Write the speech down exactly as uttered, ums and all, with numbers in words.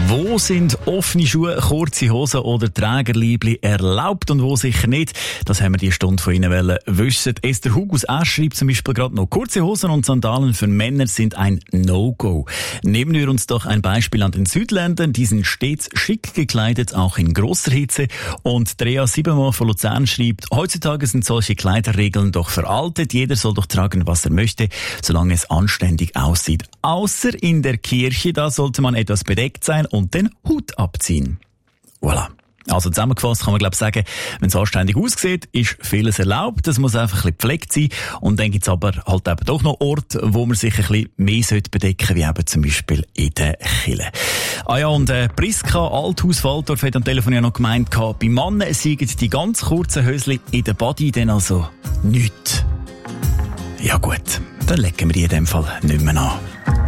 Wo sind offene Schuhe, kurze Hosen oder Trägerliebli erlaubt und wo sicher nicht? Das haben wir die Stunde von Ihnen wollen wissen. Esther Hug aus Asch schreibt zum Beispiel gerade noch, kurze Hosen und Sandalen für Männer sind ein No-Go. Nehmen wir uns doch ein Beispiel an den Südländern. Die sind stets schick gekleidet, auch in grosser Hitze. Und Drea Siebenmal von Luzern schreibt, heutzutage sind solche Kleiderregeln doch veraltet. Jeder soll doch tragen, was er möchte, solange es anständig aussieht. Außer in der Kirche, da sollte man etwas bedeckt sein und den Hut abziehen. Voilà. Also zusammengefasst kann man glaube ich sagen, wenn es anständig aussieht, ist vieles erlaubt. Es muss einfach ein bisschen gepflegt sein. Und dann gibt es aber halt eben doch noch Orte, wo man sich ein bisschen mehr bedecken sollte, wie eben zum Beispiel in der Kirche. Ah ja, und äh, Priska Althaus-Waldorf hat am Telefon ja noch gemeint, bei Männern seien die ganz kurzen Hösli in der Body dann also nichts. Ja gut, dann legen wir die in dem Fall nicht mehr an.